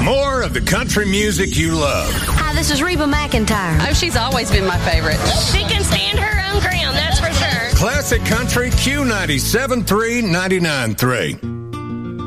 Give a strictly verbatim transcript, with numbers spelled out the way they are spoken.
More of the country music you love. Hi, this is Reba McEntire. Oh, she's always been my favorite. She can stand her own ground, that's for sure. Classic Country Q ninety-seven point three, ninety-nine point three.